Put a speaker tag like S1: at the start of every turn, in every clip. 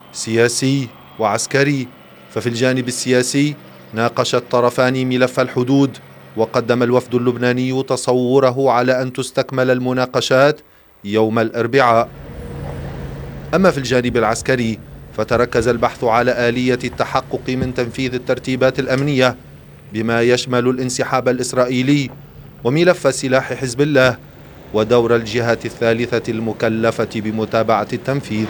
S1: سياسي وعسكري. ففي الجانب السياسي ناقش الطرفان ملف الحدود، وقدم الوفد اللبناني تصوره على أن تستكمل المناقشات يوم الأربعاء. أما في الجانب العسكري فتركز البحث على آلية التحقق من تنفيذ الترتيبات الأمنية بما يشمل الانسحاب الإسرائيلي وملف سلاح حزب الله ودور الجهات الثالثة المكلفة بمتابعة التنفيذ.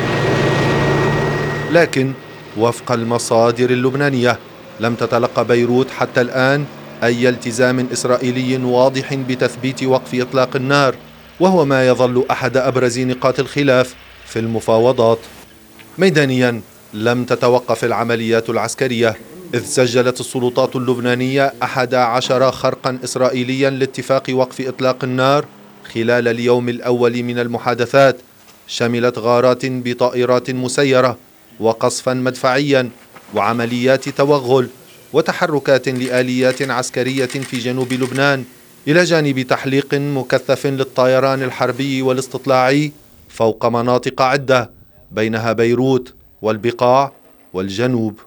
S1: لكن وفق المصادر اللبنانية لم تتلقى بيروت حتى الآن أي التزام إسرائيلي واضح بتثبيت وقف إطلاق النار، وهو ما يظل أحد أبرز نقاط الخلاف في المفاوضات. ميدانيا لم تتوقف العمليات العسكرية، إذ سجلت السلطات اللبنانية 11 خرقا إسرائيليا لاتفاق وقف إطلاق النار خلال اليوم الأول من المحادثات، شملت غارات بطائرات مسيرة وقصفا مدفعيا وعمليات توغل وتحركات لآليات عسكرية في جنوب لبنان، إلى جانب تحليق مكثف للطيران الحربي والاستطلاعي فوق مناطق عدة بينها بيروت والبقاع والجنوب.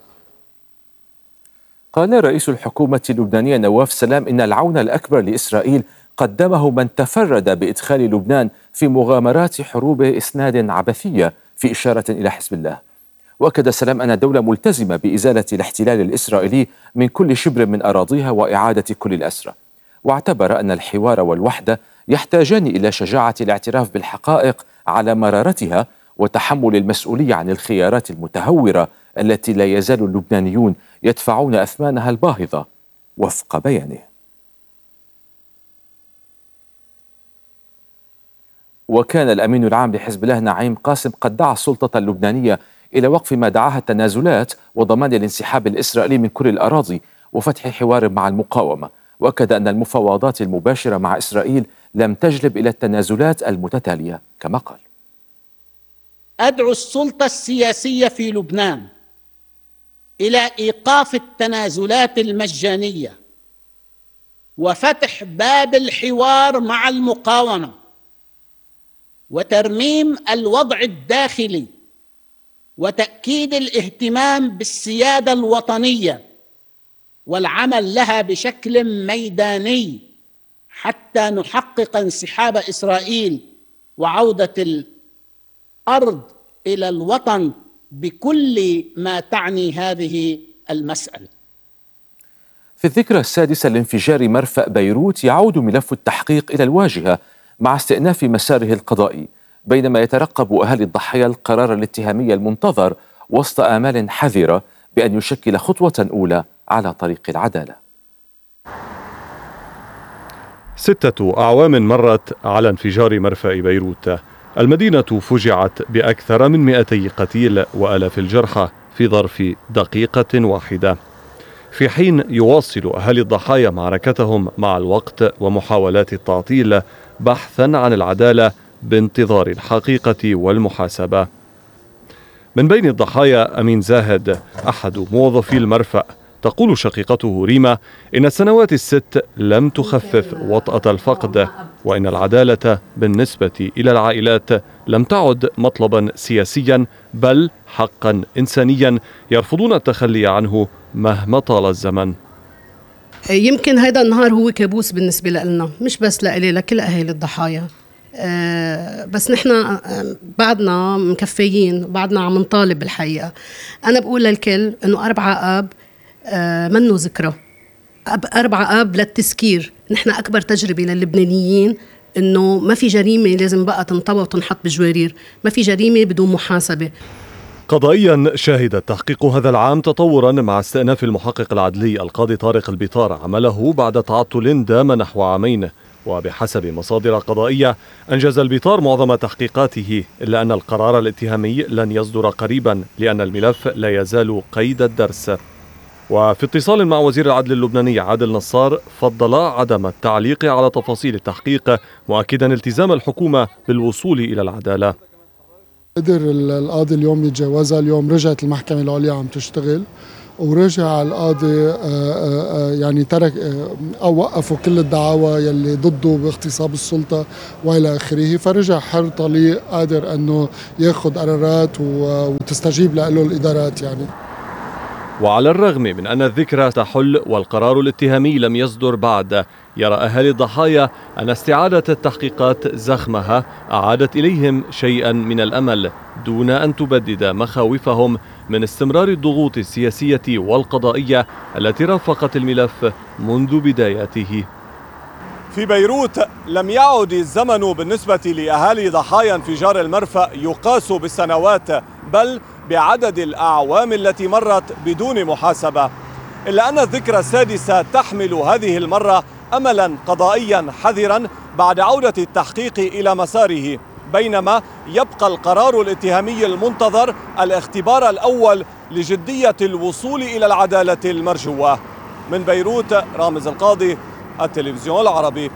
S2: قال رئيس الحكومة اللبنانية نواف سلام إن العون الأكبر لإسرائيل قدمه من تفرد بإدخال لبنان في مغامرات حروب إسناد عبثية، في إشارة إلى حزب الله. وأكد سلام أن الدولة ملتزمة بإزالة الاحتلال الإسرائيلي من كل شبر من أراضيها وإعادة كل الأسرى، واعتبر أن الحوار والوحدة يحتاجان إلى شجاعة الاعتراف بالحقائق على مرارتها وتحمل المسؤولية عن الخيارات المتهورة التي لا يزال اللبنانيون يدفعون أثمانها الباهظة، وفق بيانه. وكان الأمين العام لحزب الله نعيم قاسم قد دعا السلطة اللبنانية إلى وقف ما دعاها التنازلات وضمان الانسحاب الإسرائيلي من كل الأراضي وفتح حوار مع المقاومة، وأكد أن المفاوضات المباشرة مع إسرائيل لم تجلب إلى التنازلات المتتالية، كما قال:
S3: أدعو السلطة السياسية في لبنان إلى إيقاف التنازلات المجانية وفتح باب الحوار مع المقاومة وترميم الوضع الداخلي وتأكيد الاهتمام بالسيادة الوطنية والعمل لها بشكل ميداني حتى نحقق انسحاب إسرائيل وعودة الأرض إلى الوطن بكل ما تعني هذه المسألة.
S2: في الذكرى السادسة لانفجار مرفأ بيروت يعود ملف التحقيق إلى الواجهة مع استئناف مساره القضائي، بينما يترقب أهالي الضحايا القرار الاتهامي المنتظر وسط آمال حذرة بأن يشكل خطوة أولى على طريق العدالة.
S4: 6 أعوام مرت على انفجار مرفأ بيروت. المدينة فجعت بأكثر من 200 قتيل وآلاف الجرحى في ظرف دقيقة واحدة، في حين يواصل أهالي الضحايا معركتهم مع الوقت ومحاولات التعطيل بحثا عن العدالة بانتظار الحقيقة والمحاسبة. من بين الضحايا أمين زاهد أحد موظفي المرفأ، تقول شقيقته ريما إن السنوات ال6 لم تخفف وطأة الفقد، وإن العدالة بالنسبة إلى العائلات لم تعد مطلبا سياسيا بل حقا إنسانيا يرفضون التخلي عنه مهما طال الزمن.
S5: يمكن هذا النهار هو كابوس بالنسبة لنا، مش بس لإلي، لكل أهالي الضحايا. بس نحن بعدنا مكفيين، بعدنا عم نطالب بالحقيقة. أنا بقول للكل إنه 4 آب منه ذكرى، 4 آب للتذكير. نحن أكبر تجربة للبنانيين إنه ما في جريمة لازم بقى تنطوى وتنحط بجوارير، ما في جريمة بدون محاسبة.
S4: قضائيا شهد التحقيق هذا العام تطورا مع استئناف المحقق العدلي القاضي طارق البيطار عمله بعد تعطل دام نحو عامين. وبحسب مصادر قضائية أنجز البيطار معظم تحقيقاته، إلا أن القرار الاتهامي لن يصدر قريبا لأن الملف لا يزال قيد الدرس. وفي اتصال مع وزير العدل اللبناني عادل نصار فضل عدم التعليق على تفاصيل التحقيق، مؤكدا التزام الحكومة بالوصول إلى العدالة.
S6: قدر القاضي اليوم يتجاوزها. اليوم رجعت المحكمة العليا عم تشتغل، ورجع القاضي يعني ترك أو وقفوا كل الدعاوى يلي ضده باغتصاب السلطة وإلى آخره، فرجع حر طليق قادر أنه يأخذ قرارات وتستجيب له الإدارات يعني.
S4: وعلى الرغم من أن الذكرى تحل والقرار الاتهامي لم يصدر بعد، يرى أهالي الضحايا أن استعادة التحقيقات زخمها أعادت إليهم شيئا من الأمل دون أن تبدد مخاوفهم من استمرار الضغوط السياسية والقضائية التي رافقت الملف منذ بداياته. في بيروت لم يعد الزمن بالنسبة لأهالي ضحايا انفجار المرفأ يقاس بالسنوات بل بعدد الأعوام التي مرت بدون محاسبة، إلا أن الذكرى السادسة تحمل هذه المرة أملا قضائيا حذرا بعد عودة التحقيق إلى مساره، بينما يبقى القرار الاتهامي المنتظر الاختبار الأول لجدية الوصول إلى العدالة المرجوة. من بيروت رامز القاضي، التلفزيون العربي.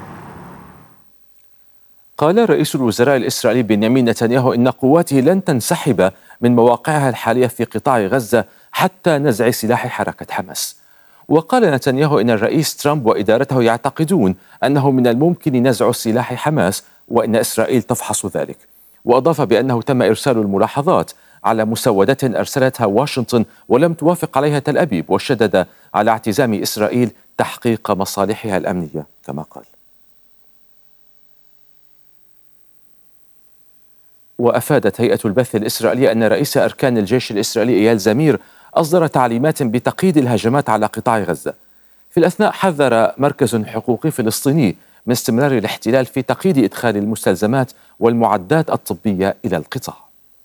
S2: قال رئيس الوزراء الإسرائيلي بنيامين نتنياهو إن قواته لن تنسحب من مواقعها الحالية في قطاع غزة حتى نزع سلاح حركة حماس. وقال نتنياهو إن الرئيس ترامب وإدارته يعتقدون أنه من الممكن نزع سلاح حماس وإن إسرائيل تفحص ذلك. وأضاف بأنه تم إرسال الملاحظات على مسودات أرسلتها واشنطن ولم توافق عليها تل أبيب، وشدد على اعتزام إسرائيل تحقيق مصالحها الأمنية كما قال. وأفادت هيئة البث الإسرائيلية أن رئيس أركان الجيش الإسرائيلي إيال زمير أصدر تعليمات بتقييد الهجمات على قطاع غزة. في الأثناء حذر مركز حقوقي فلسطيني من استمرار الاحتلال في تقييد إدخال المستلزمات والمعدات الطبية إلى القطاع.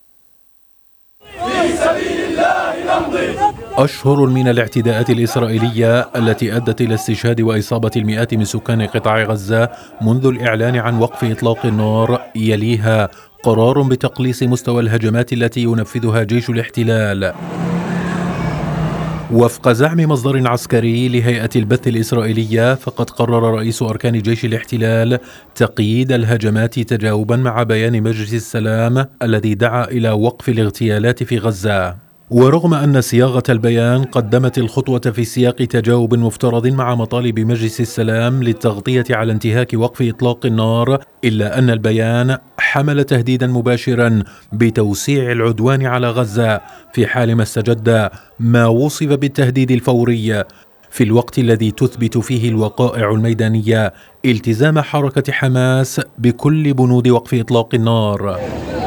S7: أشهر من الاعتداءات الإسرائيلية التي أدت إلى استشهاد وإصابة المئات من سكان قطاع غزة منذ الإعلان عن وقف إطلاق النار، يليها قرار بتقليص مستوى الهجمات التي ينفذها جيش الاحتلال. وفق زعم مصدر عسكري لهيئة البث الإسرائيلية، فقد قرر رئيس أركان جيش الاحتلال تقييد الهجمات تجاوبا مع بيان مجلس السلام الذي دعا إلى وقف الاغتيالات في غزة. ورغم أن صياغة البيان قدمت الخطوة في سياق تجاوب مفترض مع مطالب مجلس السلام للتغطية على انتهاك وقف إطلاق النار، إلا أن البيان حمل تهديدا مباشرا بتوسيع العدوان على غزة في حال ما استجد ما وصف بالتهديد الفوري، في الوقت الذي تثبت فيه الوقائع الميدانية التزام حركة حماس بكل بنود وقف إطلاق النار.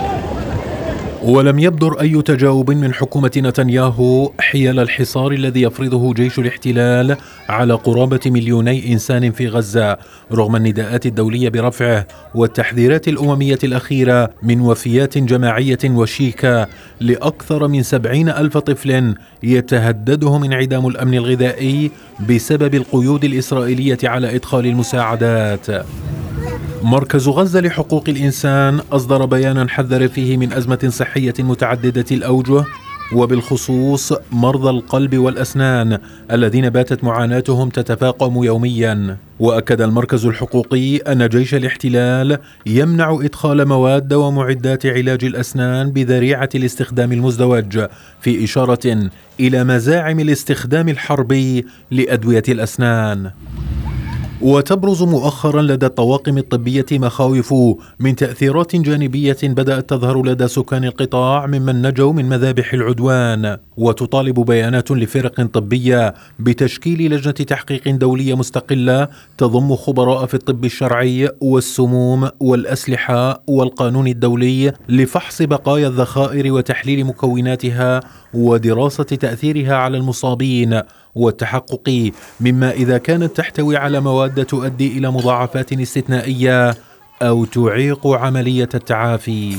S7: ولم يبدر أي تجاوب من حكومة نتنياهو حيال الحصار الذي يفرضه جيش الاحتلال على قرابة 2 مليون إنسان في غزة، رغم النداءات الدولية برفعه والتحذيرات الأممية الأخيرة من وفيات جماعية وشيكة لأكثر من 70,000 طفل يتهددهم انعدام الأمن الغذائي بسبب القيود الإسرائيلية على إدخال المساعدات. مركز غزة لحقوق الإنسان أصدر بيانا حذر فيه من أزمة صحية متعددة الأوجه، وبالخصوص مرضى القلب والأسنان الذين باتت معاناتهم تتفاقم يوميا. وأكد المركز الحقوقي أن جيش الاحتلال يمنع إدخال مواد ومعدات علاج الأسنان بذريعة الاستخدام المزدوج، في إشارة إلى مزاعم الاستخدام الحربي لأدوية الأسنان. وتبرز مؤخرا لدى الطواقم الطبية مخاوف من تأثيرات جانبية بدأت تظهر لدى سكان القطاع ممن نجوا من مذابح العدوان، وتطالب بيانات لفرق طبية بتشكيل لجنة تحقيق دولية مستقلة تضم خبراء في الطب الشرعي والسموم والأسلحة والقانون الدولي لفحص بقايا الذخائر وتحليل مكوناتها ودراسة تأثيرها على المصابين، والتحقق مما إذا كانت تحتوي على مواد تؤدي إلى مضاعفات استثنائية أو تعيق عملية التعافي.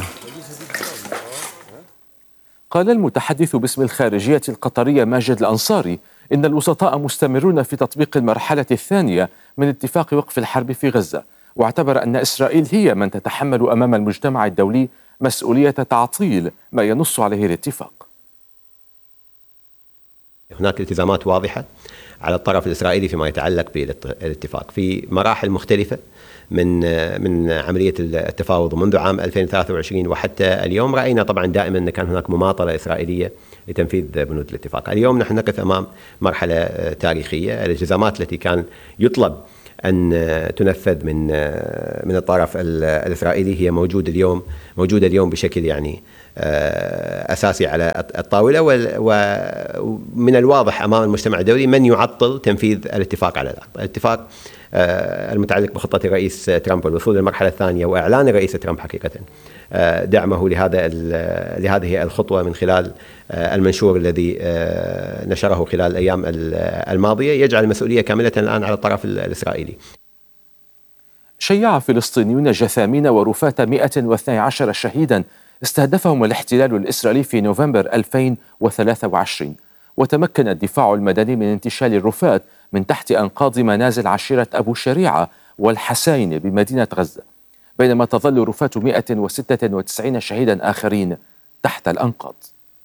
S2: قال المتحدث باسم الخارجية القطرية ماجد الأنصاري إن الوسطاء مستمرون في تطبيق المرحلة الثانية من اتفاق وقف الحرب في غزة، واعتبر أن إسرائيل هي من تتحمل أمام المجتمع الدولي مسؤولية تعطيل ما ينص عليه الاتفاق.
S8: هناك التزامات واضحة على الطرف الإسرائيلي فيما يتعلق بالاتفاق في مراحل مختلفة من عملية التفاوض منذ عام 2023 وحتى اليوم. رأينا طبعا دائما أن كان هناك مماطلة إسرائيلية لتنفيذ بنود الاتفاق. اليوم نحن نقف أمام مرحلة تاريخية. الالتزامات التي كان يطلب أن تنفذ من الطرف الإسرائيلي هي موجودة اليوم بشكل يعني أساسي على الطاولة، ومن الواضح أمام المجتمع الدولي من يعطل تنفيذ الاتفاق على الاتفاق المتعلق بخطة الرئيس ترامب والوصول للمرحلة الثانية، وإعلان الرئيس ترامب حقيقة دعمه لهذه الخطوة من خلال المنشور الذي نشره خلال الأيام الماضية، يجعل المسؤولية كاملة الآن على الطرف الإسرائيلي.
S2: شيع فلسطينيون جثامين ورفات 112 شهيدا استهدفهم الاحتلال الإسرائيلي في نوفمبر 2023، وتمكن الدفاع المدني من انتشال الرفات من تحت أنقاض منازل عشيرة أبو شريعة والحساين بمدينة غزة، بينما تظل رفات 196 شهيدا آخرين تحت الأنقاض.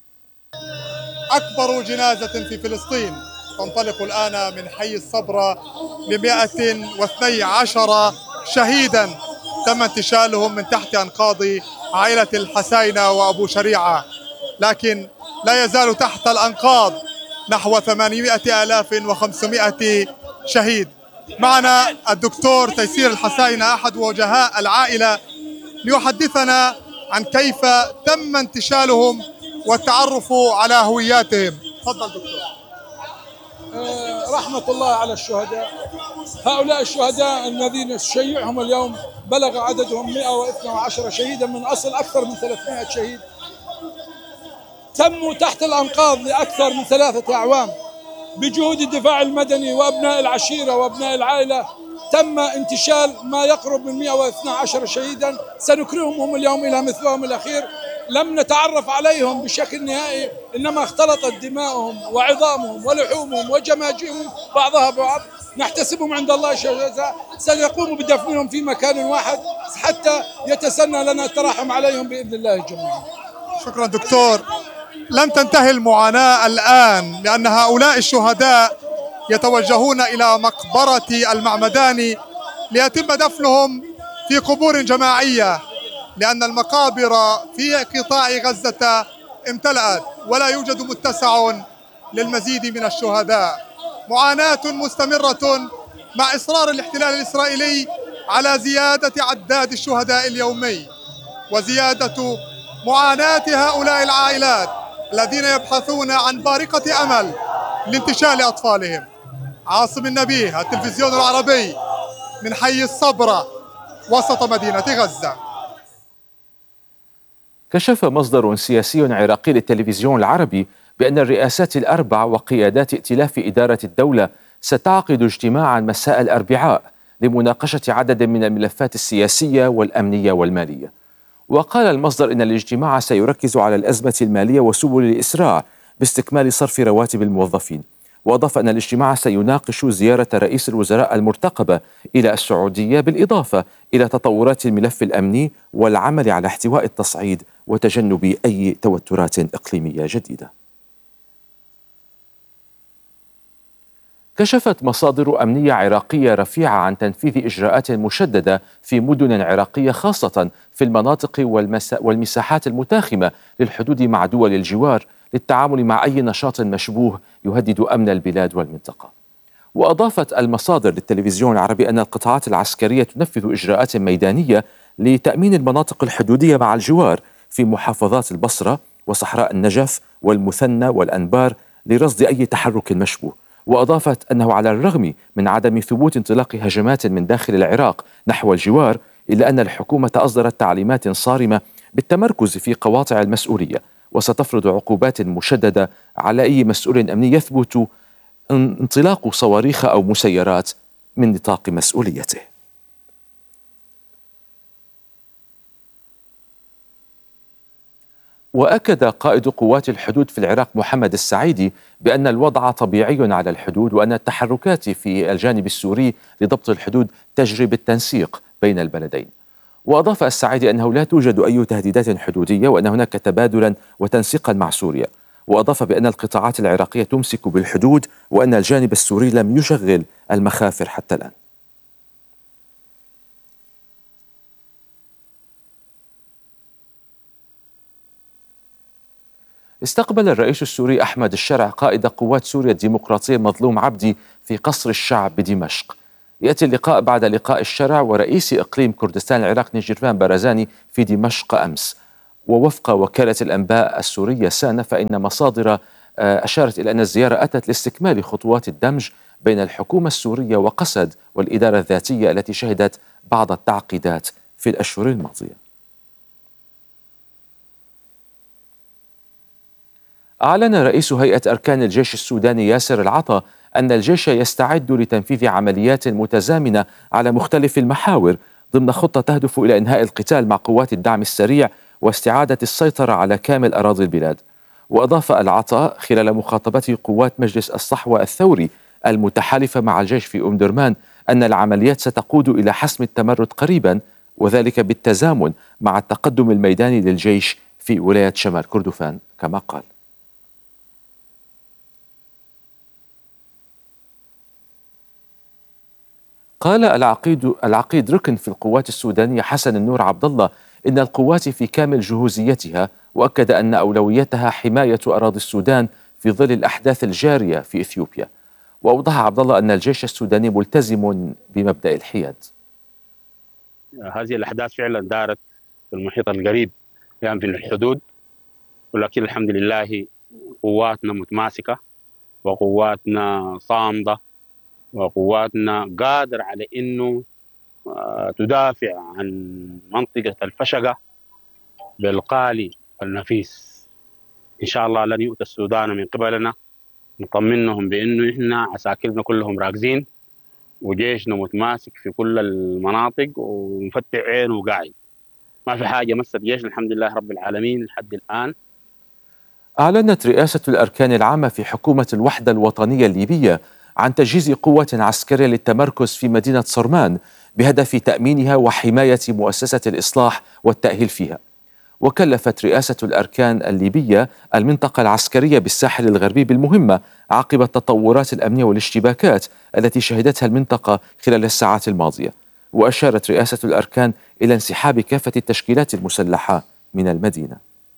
S9: أكبر جنازة في فلسطين تنطلق الآن من حي الصبرة ل112 شهيدا تم انتشالهم من تحت أنقاض عائلة الحساينة وأبو شريعة، لكن لا يزال تحت الأنقاض نحو 800,500 شهيد. معنا الدكتور تيسير الحساينة أحد وجهاء العائلة ليحدثنا عن كيف تم انتشالهم والتعرف على هوياتهم. تفضل دكتور.
S10: رحمة الله على الشهداء. هؤلاء الشهداء الذين شيعهم اليوم بلغ عددهم 112 شهيدا من أصل أكثر من 300 شهيد، تموا تحت الأنقاض لأكثر من 3 أعوام. بجهود الدفاع المدني وأبناء العشيرة وأبناء العائلة تم انتشال ما يقرب من 112 شهيدا. سنكرههم اليوم إلى مثلهم الأخير. لم نتعرف عليهم بشكل نهائي، إنما اختلطت دماؤهم وعظامهم ولحومهم وجماجمهم بعضها ببعض. نحتسبهم عند الله شهداء، سنقوم بدفنهم في مكان واحد حتى يتسنى لنا الترحم عليهم بإذن الله جميعا.
S9: شكرا دكتور. لم تنتهي المعاناة الآن، لأن هؤلاء الشهداء يتوجهون إلى مقبرة المعمداني ليتم دفنهم في قبور جماعية، لأن المقابر في قطاع غزة امتلأت ولا يوجد متسع للمزيد من الشهداء. معاناة مستمرة مع إصرار الاحتلال الإسرائيلي على زيادة عداد الشهداء اليومي وزيادة معاناة هؤلاء العائلات الذين يبحثون عن بارقة أمل لانتشال أطفالهم. عاصم النبيه، التلفزيون العربي، من حي الصبرة وسط مدينة غزة.
S2: كشف مصدر سياسي عراقي للتلفزيون العربي بأن الرئاسات ال4 وقيادات ائتلاف إدارة الدولة ستعقد اجتماعا مساء الأربعاء لمناقشة عدد من الملفات السياسية والأمنية والمالية. وقال المصدر إن الاجتماع سيركز على الأزمة المالية وسبل الإسراع باستكمال صرف رواتب الموظفين. وأضاف أن الاجتماع سيناقش زيارة رئيس الوزراء المرتقبة إلى السعودية، بالإضافة إلى تطورات الملف الأمني والعمل على احتواء التصعيد وتجنب أي توترات إقليمية جديدة. كشفت مصادر أمنية عراقية رفيعة عن تنفيذ إجراءات مشددة في مدن عراقية، خاصة في المناطق والمساحات المتاخمة للحدود مع دول الجوار، للتعامل مع أي نشاط مشبوه يهدد أمن البلاد والمنطقة. وأضافت المصادر للتلفزيون العربي أن القطاعات العسكرية تنفذ إجراءات ميدانية لتأمين المناطق الحدودية مع الجوار في محافظات البصرة وصحراء النجف والمثنى والأنبار لرصد أي تحرك مشبوه. وأضافت أنه على الرغم من عدم ثبوت انطلاق هجمات من داخل العراق نحو الجوار، إلا أن الحكومة أصدرت تعليمات صارمة بالتمركز في قواطع المسؤولية، وستفرض عقوبات مشددة على أي مسؤول أمني يثبت انطلاق صواريخ أو مسيرات من نطاق مسؤوليته. وأكد قائد قوات الحدود في العراق محمد السعيدي بأن الوضع طبيعي على الحدود، وأن التحركات في الجانب السوري لضبط الحدود تجري بالتنسيق بين البلدين. وأضاف السعيدي أنه لا توجد أي تهديدات حدودية، وأن هناك تبادلا وتنسيقا مع سوريا. وأضاف بأن القطاعات العراقية تمسك بالحدود وأن الجانب السوري لم يشغل المخافر حتى الآن. استقبل الرئيس السوري أحمد الشرع قائد قوات سوريا الديمقراطية مظلوم عبدي في قصر الشعب بدمشق. يأتي اللقاء بعد لقاء الشرع ورئيس إقليم كردستان العراق نجيرفان بارزاني في دمشق أمس. ووفق وكالة الأنباء السورية سانا فإن مصادر أشارت إلى أن الزيارة أتت لاستكمال خطوات الدمج بين الحكومة السورية وقسد والإدارة الذاتية التي شهدت بعض التعقيدات في الأشهر الماضية. أعلن رئيس هيئة أركان الجيش السوداني ياسر العطا أن الجيش يستعد لتنفيذ عمليات متزامنة على مختلف المحاور ضمن خطة تهدف إلى إنهاء القتال مع قوات الدعم السريع واستعادة السيطرة على كامل أراضي البلاد. وأضاف العطا خلال مخاطبته قوات مجلس الصحوة الثوري المتحالفة مع الجيش في أم درمان أن العمليات ستقود إلى حسم التمرد قريبا، وذلك بالتزامن مع التقدم الميداني للجيش في ولاية شمال كردفان كما قال. قال العقيد ركن في القوات السودانية حسن النور عبد الله إن القوات في كامل جهوزيتها، وأكد أن أولويتها حماية أراضي السودان في ظل الأحداث الجارية في إثيوبيا. وأوضح عبد الله أن الجيش السوداني ملتزم بمبدأ الحياد.
S11: هذه الأحداث فعلا دارت في المحيط القريب يعني في الحدود، ولكن الحمد لله قواتنا متماسكة وقواتنا صامدة وقواتنا قادر على إنه تدافع عن منطقة الفشقة بالقالي النفيس. إن شاء الله لن يؤتى السودان من قبلنا، نطمنهم بأنه إحنا عساكرنا كلهم راكزين وجيشنا متماسك في كل المناطق ومفتح عينه وقاعد، ما في حاجة مست جيشنا الحمد لله رب العالمين لحد الآن.
S2: أعلنت رئاسة الأركان العامة في حكومة الوحدة الوطنية الليبية عن تجهيز قوة عسكرية للتمركز في مدينة صرمان بهدف تأمينها وحماية مؤسسة الإصلاح والتأهيل فيها. وكلفت رئاسة الأركان الليبية المنطقة العسكرية بالساحل الغربي بالمهمة عقب التطورات الأمنية والاشتباكات التي شهدتها المنطقة خلال الساعات الماضية. وأشارت رئاسة الأركان إلى انسحاب كافة التشكيلات المسلحة من المدينة.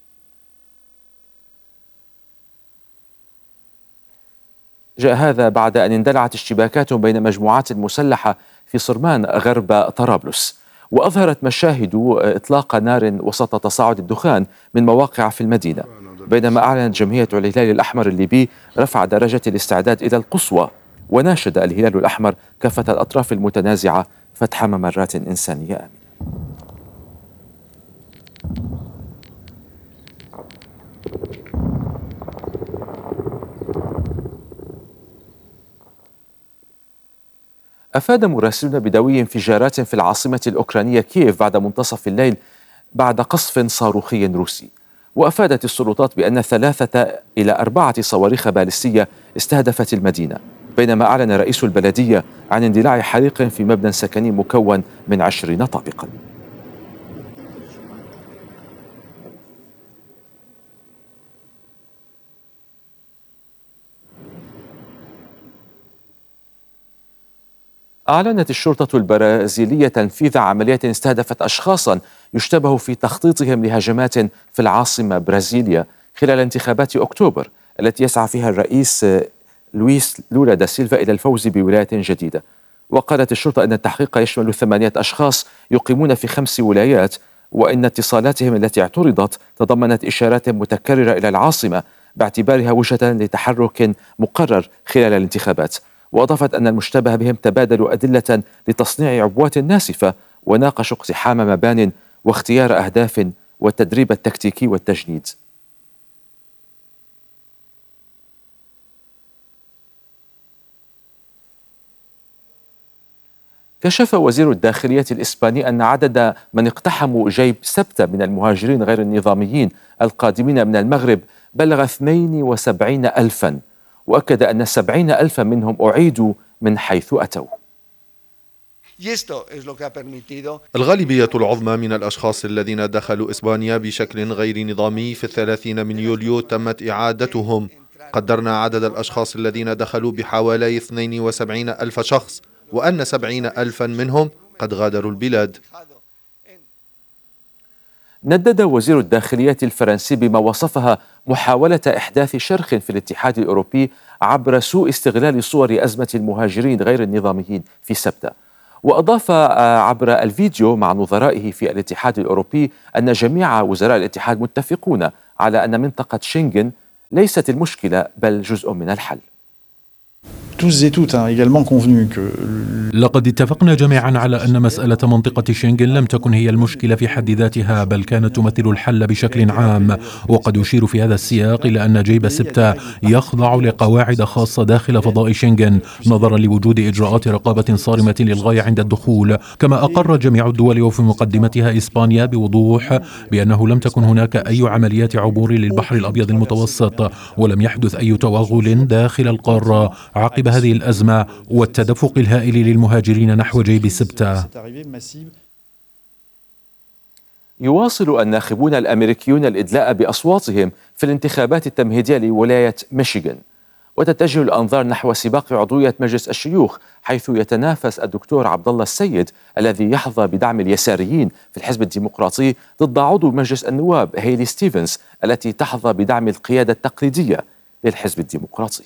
S2: جاء هذا بعد أن اندلعت اشتباكات بين مجموعات مسلحة في صرمان غرب طرابلس، وأظهرت مشاهد إطلاق نار وسط تصاعد الدخان من مواقع في المدينة، بينما أعلنت جمعية الهلال الأحمر الليبي رفع درجة الاستعداد إلى القصوى. وناشد الهلال الأحمر كافة الأطراف المتنازعة فتح ممرات إنسانية آمنة. أفاد مراسلون بدوي انفجارات في العاصمة الأوكرانية كييف بعد منتصف الليل بعد قصف صاروخي روسي. وأفادت السلطات بأن 3 إلى 4 صواريخ باليستية استهدفت المدينة، بينما أعلن رئيس البلدية عن اندلاع حريق في مبنى سكني مكون من 20 طابقا. أعلنت الشرطة البرازيلية تنفيذ عمليات استهدفت أشخاصا يشتبه في تخطيطهم لهجمات في العاصمة برازيليا خلال انتخابات أكتوبر التي يسعى فيها الرئيس لويس لولا دا سيلفا إلى الفوز بولاية جديدة. وقالت الشرطة أن التحقيق يشمل 8 أشخاص يقيمون في 5 ولايات، وإن اتصالاتهم التي اعترضت تضمنت إشارات متكررة إلى العاصمة باعتبارها وجهة لتحرك مقرر خلال الانتخابات. وأضافت أن المشتبه بهم تبادلوا أدلة لتصنيع عبوات ناسفة وناقشوا اقتحام مبان واختيار أهداف والتدريب التكتيكي والتجنيد. كشف وزير الداخلية الإسباني أن عدد من اقتحموا جيب سبتة من المهاجرين غير النظاميين القادمين من المغرب بلغ 72,000، وأكد أن 70,000 منهم أعيدوا من حيث أتوا.
S1: الغالبية العظمى من الأشخاص الذين دخلوا إسبانيا بشكل غير نظامي في 30 من يوليو تمت إعادتهم. قدرنا عدد الأشخاص الذين دخلوا بحوالي 72 ألف شخص، وأن 70 ألفا منهم قد غادروا البلاد.
S2: ندد وزير الداخلية الفرنسي بما وصفها محاولة إحداث شرخ في الاتحاد الأوروبي عبر سوء استغلال صور أزمة المهاجرين غير النظاميين في سبتة. وأضاف عبر الفيديو مع نظرائه في الاتحاد الأوروبي أن جميع وزراء الاتحاد متفقون على أن منطقة شنغن ليست المشكلة بل جزء من الحل.
S7: لقد اتفقنا جميعا على أن مسألة منطقة شنغن لم تكن هي المشكلة في حد ذاتها، بل كانت تمثل الحل بشكل عام. وقد أشير في هذا السياق إلى أن جيب سبتة يخضع لقواعد خاصة داخل فضاء شنغن نظرا لوجود إجراءات رقابة صارمة للغاية عند الدخول. كما أقر جميع الدول وفي مقدمتها إسبانيا بوضوح بأنه لم تكن هناك أي عمليات عبور للبحر الأبيض المتوسط، ولم يحدث أي توغل داخل القارة عقب هذه الأزمة والتدفق الهائل للمهاجرين نحو جيب سبتة.
S2: يواصل الناخبون الأمريكيون الإدلاء بأصواتهم في الانتخابات التمهيدية لولاية ميشيغان، وتتجه الأنظار نحو سباق عضوية مجلس الشيوخ، حيث يتنافس الدكتور عبد الله السيد الذي يحظى بدعم اليساريين في الحزب الديمقراطي ضد عضو مجلس النواب هيلي ستيفنز التي تحظى بدعم القيادة التقليدية للحزب الديمقراطي.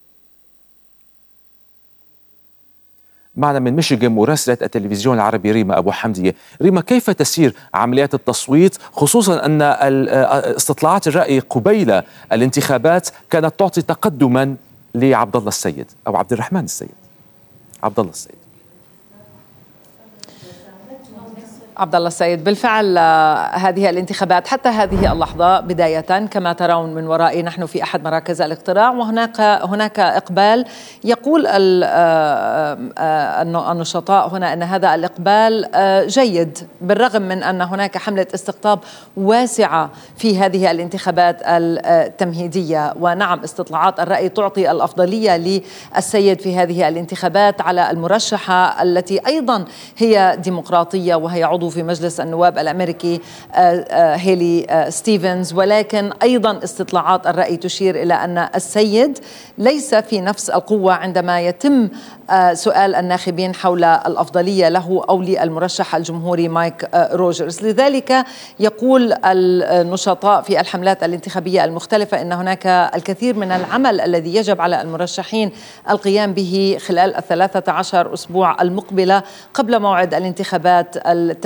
S2: معنا من ميشيغان مراسلة التلفزيون العربي ريما أبو حمدية. ريما، كيف تسير عمليات التصويت، خصوصا أن استطلاعات الرأي قبيل الانتخابات كانت تعطي تقدما لعبد الله السيد أو عبد الرحمن السيد؟ عبد الله السيد.
S12: عبد الله السيد، بالفعل هذه الانتخابات حتى هذه اللحظة بداية كما ترون من ورائي نحن في أحد مراكز الاقتراع، وهناك إقبال. يقول النشطاء هنا أن هذا الإقبال جيد، بالرغم من أن هناك حملة استقطاب واسعة في هذه الانتخابات التمهيدية. ونعم، استطلاعات الرأي تعطي الأفضلية للسيد في هذه الانتخابات على المرشحة التي أيضا هي ديمقراطية وهي عضو في مجلس النواب الأمريكي هيلي ستيفنز. ولكن أيضا استطلاعات الرأي تشير إلى أن السيد ليس في نفس القوة عندما يتم سؤال الناخبين حول الأفضلية له أو للمرشح الجمهوري مايك روجرز. لذلك يقول النشطاء في الحملات الانتخابية المختلفة أن هناك الكثير من العمل الذي يجب على المرشحين القيام به خلال 13 أسبوع المقبلة قبل موعد الانتخابات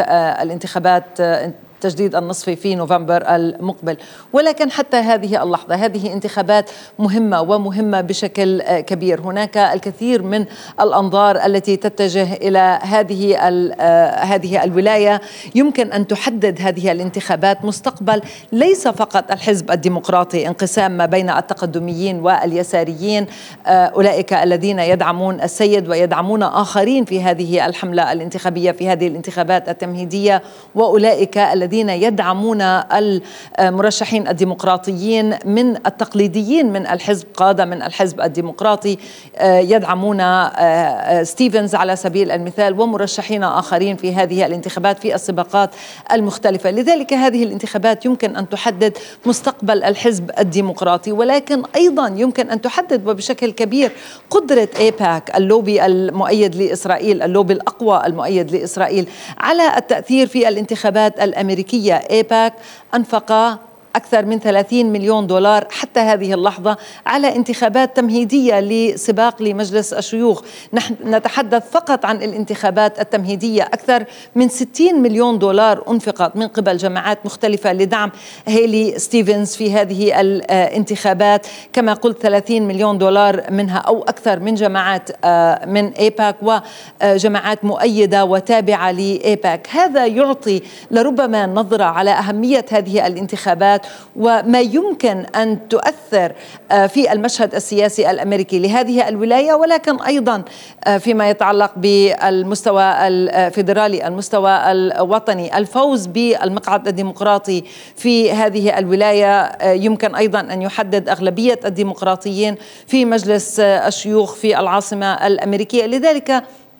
S12: تجديد النصف في نوفمبر المقبل. ولكن حتى هذه اللحظة هذه انتخابات مهمة ومهمة بشكل كبير. هناك الكثير من الأنظار التي تتجه إلى هذه الولاية. يمكن أن تحدد هذه الانتخابات مستقبل ليس فقط الحزب الديمقراطي، انقسام ما بين التقدميين واليساريين، أولئك الذين يدعمون السيد ويدعمون آخرين في هذه الحملة الانتخابية في هذه الانتخابات التمهيدية، وأولئك الذين يدعمون المرشحين الديمقراطيين من التقليديين من الحزب، قادة من الحزب الديمقراطي يدعمون ستيفنز على سبيل المثال، ومرشحين آخرين في هذه الانتخابات في السباقات المختلفة. لذلك هذه الانتخابات يمكن أن تحدد مستقبل الحزب الديمقراطي، ولكن أيضا يمكن أن تحدد وبشكل كبير قدرة ايباك، اللوبي المؤيد لإسرائيل، اللوبي الأقوى المؤيد لإسرائيل، على التأثير في الانتخابات الأمريكية. ايباك أنفق أكثر من 30 مليون دولار حتى هذه اللحظة على انتخابات تمهيدية لسباق لمجلس الشيوخ. نحن نتحدث فقط عن الانتخابات التمهيدية. أكثر من 60 مليون دولار أنفقت من قبل جماعات مختلفة لدعم هيلي ستيفنز في هذه الانتخابات. كما قلت 30 مليون دولار منها أو أكثر من جماعات من ايباك وجماعات مؤيدة وتابعة لإيباك. هذا يعطي لربما نظرة على أهمية هذه الانتخابات وما يمكن أن تؤثر في المشهد السياسي الأمريكي لهذه الولاية، ولكن أيضا فيما يتعلق بالمستوى الفيدرالي، المستوى الوطني. الفوز بالمقعد الديمقراطي في هذه الولاية يمكن أيضا أن يحدد أغلبية الديمقراطيين في مجلس الشيوخ في العاصمة الأمريكية. لذلك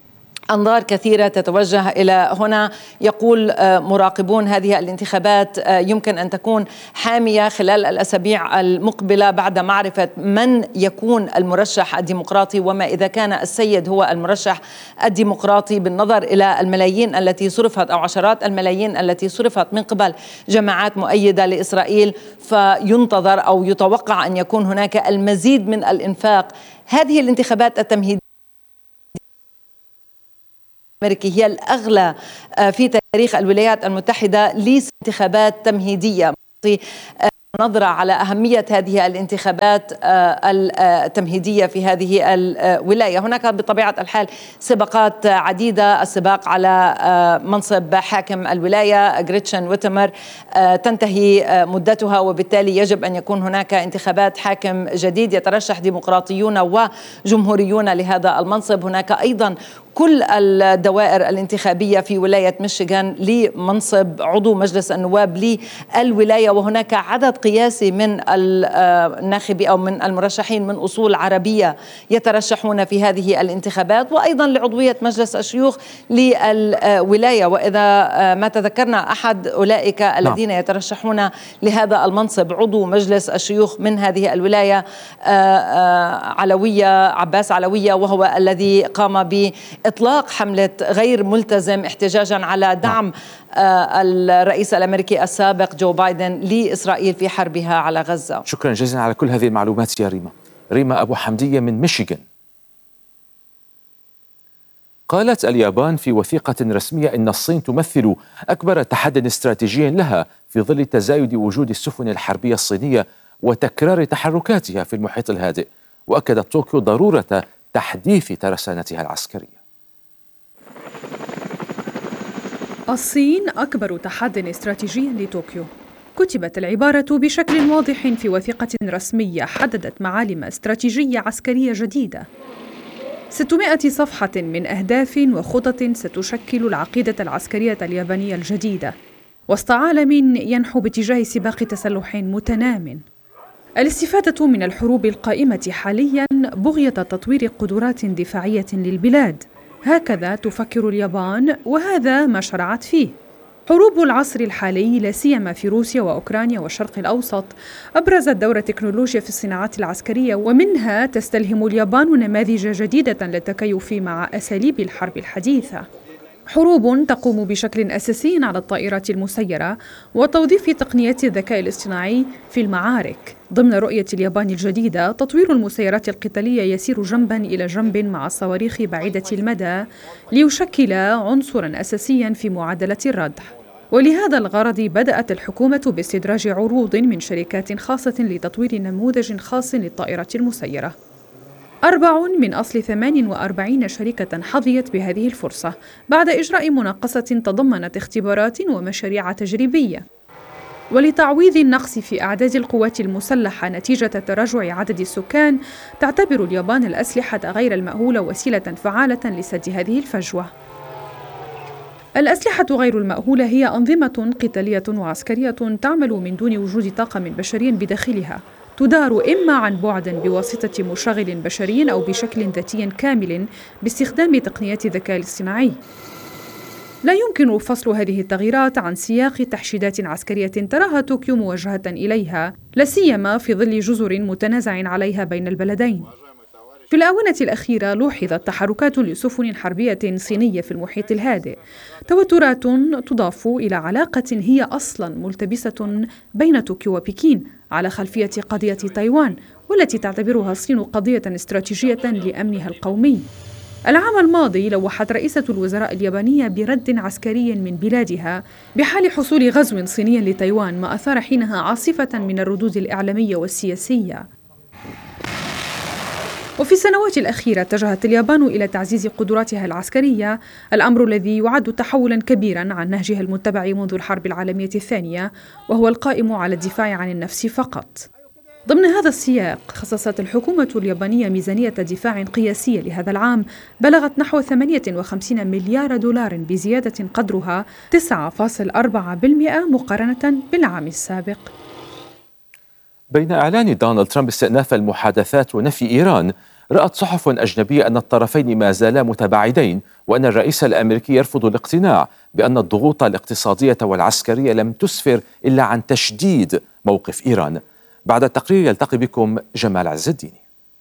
S12: أنظار كثيرة تتوجه إلى هنا. يقول مراقبون هذه الانتخابات يمكن أن تكون حامية خلال الأسابيع المقبلة بعد معرفة من يكون المرشح الديمقراطي، وما إذا كان السيد هو المرشح الديمقراطي، بالنظر إلى الملايين التي صرفت أو عشرات الملايين التي صرفت من قبل جماعات مؤيدة لإسرائيل، فينتظر أو يتوقع أن يكون هناك المزيد من الإنفاق. هذه الانتخابات التمهيدية الأمريكي هي الأغلى في تاريخ الولايات المتحدة لانتخابات تمهيدية. نظرة على أهمية هذه الانتخابات التمهيدية في هذه الولاية. هناك بطبيعة الحال سباقات عديدة. السباق على منصب حاكم الولاية غريتشن ويتمر تنتهي مدتها، وبالتالي يجب أن يكون هناك انتخابات حاكم جديد. يترشح ديمقراطيون وجمهوريون لهذا المنصب. هناك أيضا كل الدوائر الانتخابية في ولاية ميشيغان لمنصب عضو مجلس النواب للولاية، وهناك عدد قياسي من الناخبين أو من المرشحين من أصول عربية يترشحون في هذه الانتخابات، وأيضا لعضوية مجلس الشيوخ للولاية. وإذا ما تذكرنا أحد أولئك الذين يترشحون لهذا المنصب عضو مجلس الشيوخ من هذه الولاية عباس علوية، وهو الذي قام بإطلاق حملة غير ملتزم احتجاجا على دعم الرئيس الأمريكي السابق جو بايدن لإسرائيل في حربها على غزة.
S2: شكرا جزيلا على كل هذه المعلومات يا ريما أبو حمدية من ميشيغان. قالت اليابان في وثيقة رسمية إن الصين تمثل أكبر تحدي استراتيجي لها في ظل تزايد وجود السفن الحربية الصينية وتكرار تحركاتها في المحيط الهادئ. وأكدت طوكيو ضرورة تحديث ترسانتها العسكرية.
S13: الصين أكبر تحد استراتيجي لطوكيو. كتبت العبارة بشكل واضح في وثيقة رسمية حددت معالم استراتيجية عسكرية جديدة 600 صفحة من أهداف وخطط ستشكل العقيدة العسكرية اليابانية الجديدة وسط عالم ينحو باتجاه سباق تسلح متنام. الاستفادة من الحروب القائمة حالياً بغية تطوير قدرات دفاعية للبلاد، هكذا تفكر اليابان، وهذا ما شرعت فيه. حروب العصر الحالي لا سيما في روسيا وأوكرانيا والشرق الأوسط أبرزت دور التكنولوجيا في الصناعات العسكرية، ومنها تستلهم اليابان نماذج جديدة للتكيف مع أساليب الحرب الحديثة. حروب تقوم بشكل أساسي على الطائرات المسيرة وتوظيف تقنيات الذكاء الاصطناعي في المعارك. ضمن رؤية اليابان الجديدة، تطوير المسيرات القتالية يسير جنباً إلى جنب مع الصواريخ بعيدة المدى ليشكل عنصراً أساسياً في معادلة الردع. ولهذا الغرض بدأت الحكومة باستدراج عروض من شركات خاصة لتطوير نموذج خاص للطائرة المسيرة. 4 من أصل 48 شركة حظيت بهذه الفرصة بعد إجراء مناقصة تضمنت اختبارات ومشاريع تجريبية. ولتعويض النقص في أعداد القوات المسلحة نتيجة تراجع عدد السكان، تعتبر اليابان الأسلحة غير المأهولة وسيلة فعالة لسد هذه الفجوة. الأسلحة غير المأهولة هي أنظمة قتالية وعسكرية تعمل من دون وجود طاقم بشري بداخلها، تدار إما عن بعد بواسطة مشغل بشري أو بشكل ذاتي كامل باستخدام تقنيات الذكاء الاصطناعي. لا يمكن فصل هذه التغييرات عن سياق تحشيدات عسكرية تراها طوكيو موجهة إليها، لا سيما في ظل جزر متنازع عليها بين البلدين. في الآونة الأخيرة لوحظت تحركات لسفن حربية صينية في المحيط الهادئ، توترات تضاف إلى علاقة هي أصلاً ملتبسة بين طوكيو وبكين على خلفية قضية تايوان، والتي تعتبرها الصين قضية استراتيجية لأمنها القومي. العام الماضي لوحت رئيسة الوزراء اليابانية برد عسكري من بلادها بحال حصول غزو صيني لتايوان، ما أثار حينها عاصفة من الردود الإعلامية والسياسية. وفي السنوات الأخيرة اتجهت اليابان إلى تعزيز قدراتها العسكرية، الأمر الذي يعد تحولاً كبيراً عن نهجها المتبع منذ الحرب العالمية الثانية، وهو القائم على الدفاع عن النفس فقط. ضمن هذا السياق، خصصت الحكومة اليابانية ميزانية دفاع قياسية لهذا العام بلغت نحو 58 مليار دولار، بزيادة قدرها 9.4% مقارنة بالعام السابق.
S2: بين إعلان دونالد ترامب استئناف المحادثات ونفي إيران، رأت صحف أجنبية أن الطرفين ما زالا متباعدين، وأن الرئيس الأمريكي يرفض الاقتناع بأن الضغوط الاقتصادية والعسكرية لم تسفر إلا عن تشديد موقف إيران. بعد التقرير يلتقي بكم جمال عز الدين.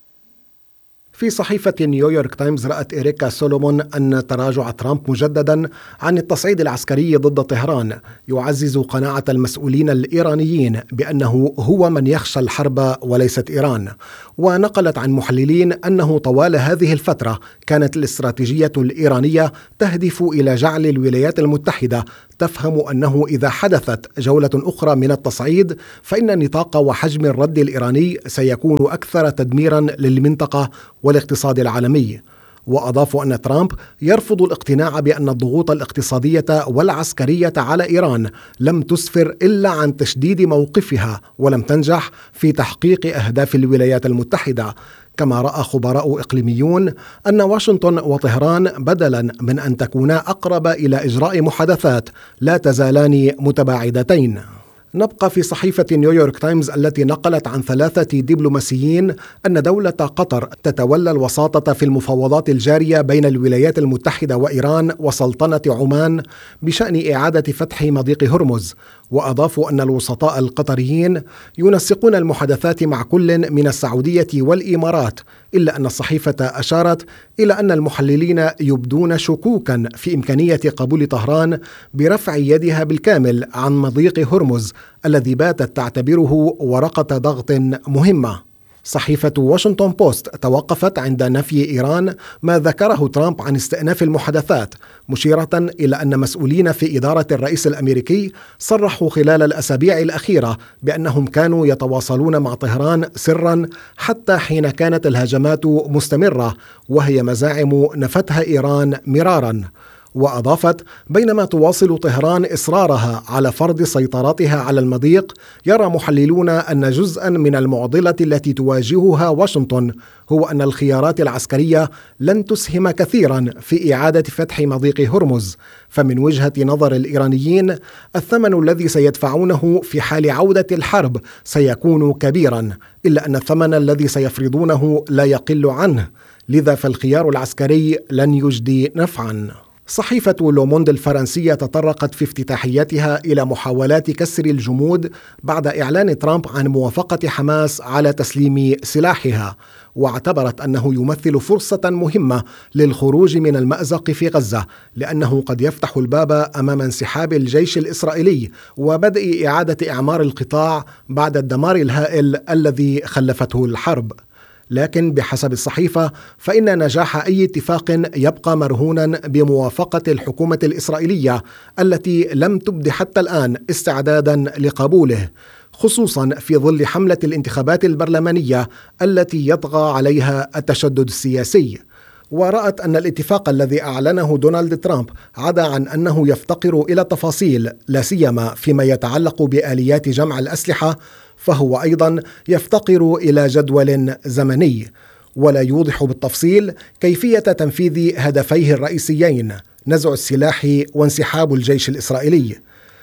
S14: في صحيفة نيويورك تايمز رأت إريكا سولومون أن تراجع ترامب مجددا عن التصعيد العسكري ضد طهران يعزز قناعة المسؤولين الإيرانيين بأنه هو من يخشى الحرب وليست إيران. ونقلت عن محللين أنه طوال هذه الفترة كانت الاستراتيجية الإيرانية تهدف إلى جعل الولايات المتحدة تفهم أنه إذا حدثت جولة أخرى من التصعيد فإن نطاق وحجم الرد الإيراني سيكون أكثر تدميرا للمنطقة والاقتصاد العالمي. وأضافوا أن ترامب يرفض الاقتناع بأن الضغوط الاقتصادية والعسكرية على إيران لم تسفر إلا عن تشديد موقفها ولم تنجح في تحقيق أهداف الولايات المتحدة. كما رأى خبراء إقليميون أن واشنطن وطهران بدلا من أن تكونا أقرب إلى إجراء محادثات لا تزالان متباعدتين. نبقى في صحيفة نيويورك تايمز التي نقلت عن 3 دبلوماسيين أن دولة قطر تتولى الوساطة في المفاوضات الجارية بين الولايات المتحدة وإيران وسلطنة عمان بشأن إعادة فتح مضيق هرمز. وأضافوا أن الوسطاء القطريين ينسقون المحادثات مع كل من السعودية والإمارات، إلا أن الصحيفة أشارت إلى أن المحللين يبدون شكوكا في إمكانية قبول طهران برفع يدها بالكامل عن مضيق هرمز الذي باتت تعتبره ورقة ضغط مهمة. صحيفة واشنطن بوست توقفت عند نفي إيران ما ذكره ترامب عن استئناف المحادثات، مشيرة إلى أن مسؤولين في إدارة الرئيس الأمريكي صرحوا خلال الأسابيع الأخيرة بأنهم كانوا يتواصلون مع طهران سرا حتى حين كانت الهجمات مستمرة، وهي مزاعم نفتها إيران مرارا. وأضافت: بينما تواصل طهران إصرارها على فرض سيطرتها على المضيق، يرى محللون أن جزءا من المعضلة التي تواجهها واشنطن هو أن الخيارات العسكرية لن تسهم كثيرا في إعادة فتح مضيق هرمز، فمن وجهة نظر الإيرانيين الثمن الذي سيدفعونه في حال عودة الحرب سيكون كبيرا، إلا أن الثمن الذي سيفرضونه لا يقل عنه، لذا فالخيار العسكري لن يجدي نفعا. صحيفة لوموند الفرنسية تطرقت في افتتاحيتها إلى محاولات كسر الجمود بعد إعلان ترامب عن موافقة حماس على تسليم سلاحها، واعتبرت أنه يمثل فرصة مهمة للخروج من المأزق في غزة، لأنه قد يفتح الباب أمام انسحاب الجيش الإسرائيلي وبدء إعادة إعمار القطاع بعد الدمار الهائل الذي خلفته الحرب. لكن بحسب الصحيفة فإن نجاح أي اتفاق يبقى مرهونا بموافقة الحكومة الإسرائيلية التي لم تبد حتى الآن استعدادا لقبوله، خصوصا في ظل حملة الانتخابات البرلمانية التي يطغى عليها التشدد السياسي. ورأت أن الاتفاق الذي أعلنه دونالد ترامب عدا عن أنه يفتقر إلى تفاصيل لا سيما فيما يتعلق بآليات جمع الأسلحة، فهو أيضا يفتقر إلى جدول زمني، ولا يوضح بالتفصيل كيفية تنفيذ هدفيه الرئيسيين: نزع السلاح وانسحاب الجيش الإسرائيلي.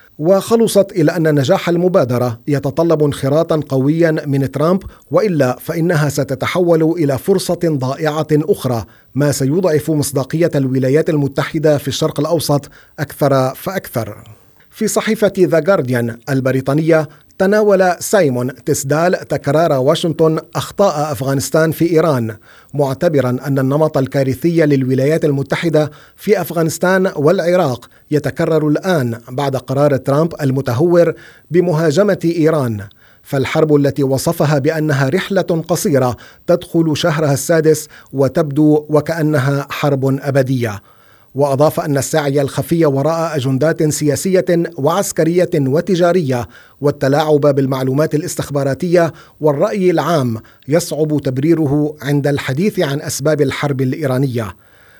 S14: وخلصت إلى أن نجاح المبادرة يتطلب انخراطا قويا من ترامب، وإلا فإنها ستتحول إلى فرصة ضائعة أخرى، ما سيضعف مصداقية الولايات المتحدة في الشرق الأوسط أكثر فأكثر. في صحيفة ذا جارديان البريطانية تناول سايمون تسدال تكرار واشنطن أخطاء أفغانستان في إيران، معتبرا أن النمط الكارثي للولايات المتحدة في أفغانستان والعراق يتكرر الآن بعد قرار ترامب المتهور بمهاجمة إيران، فالحرب التي وصفها بأنها رحلة قصيرة تدخل شهرها السادس وتبدو وكأنها حرب أبدية. وأضاف أن السعي الخفي وراء أجندات سياسية وعسكرية وتجارية والتلاعب بالمعلومات الاستخباراتية والرأي العام يصعب تبريره عند الحديث عن أسباب الحرب الإيرانية.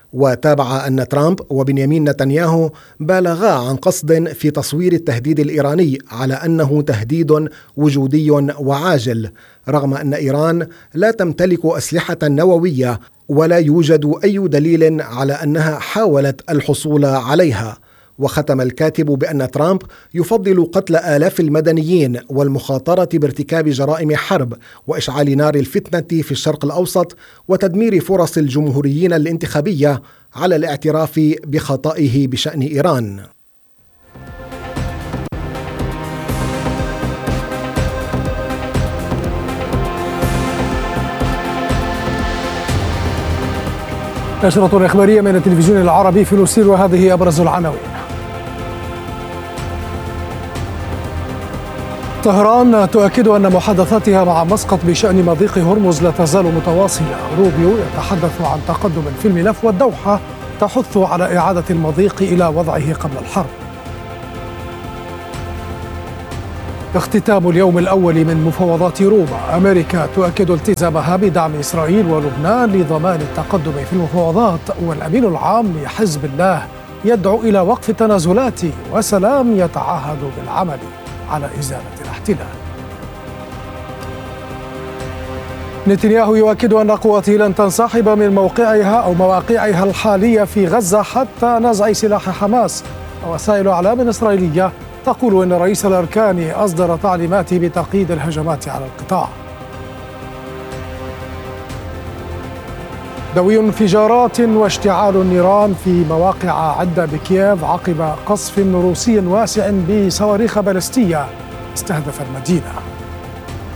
S14: وتابع أن ترامب وبنيامين نتنياهو بالغا عن قصد في تصوير التهديد الإيراني على أنه تهديد وجودي وعاجل، رغم أن إيران لا تمتلك أسلحة نووية ولا يوجد أي دليل على أنها حاولت الحصول عليها. وختم الكاتب بأن ترامب يفضل قتل آلاف المدنيين والمخاطرة بارتكاب جرائم حرب وإشعال نار الفتنة في الشرق الأوسط وتدمير فرص الجمهوريين الانتخابية على الاعتراف بخطئه بشأن إيران.
S15: نشرة إخبارية من التلفزيون العربي فلسطين، وهذه أبرز العناوين. طهران تؤكد أن محادثاتها مع مسقط بشأن مضيق هرمز لا تزال متواصلة. روبيو يتحدث عن تقدم في الملف، والدوحة تحث على إعادة المضيق إلى وضعه قبل الحرب. اختتام اليوم الأول من مفاوضات روما. أمريكا تؤكد التزامها بدعم إسرائيل ولبنان لضمان التقدم في المفاوضات. والأمين العام لحزب الله يدعو إلى وقف التنازلات وسلام يتعهد بالعمل على إزالة الاحتلال. نتنياهو يؤكد أن قواته لن تنسحب من مواقعها الحالية في غزة حتى نزع سلاح حماس. وسائل أعلام إسرائيلية تقول إن رئيس الأركان أصدر تعليماته بتقييد الهجمات على القطاع. دوي انفجارات واشتعال نيران في مواقع عدة بكييف عقب قصف روسي واسع بصواريخ باليستية استهدف المدينة.